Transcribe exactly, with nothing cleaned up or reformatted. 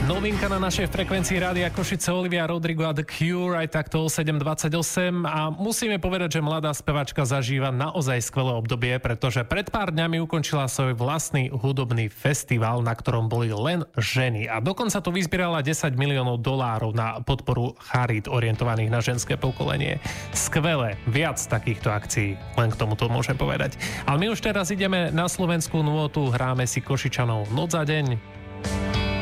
Novinka na našej frekvencii Rádia Košice, Olivia Rodrigo a The Cure, aj takto o sedem dvadsaťosem, a musíme povedať, že mladá spevačka zažíva naozaj skvelé obdobie, pretože pred pár dňami ukončila svoj vlastný hudobný festival, na ktorom boli len ženy, a dokonca tu vyzbierala desať miliónov dolárov na podporu charít orientovaných na ženské pokolenie. Skvelé, viac takýchto akcií, len k tomu to môžem povedať. Ale my už teraz ideme na slovenskú nôtu, hráme si Košičanov Noc za deň.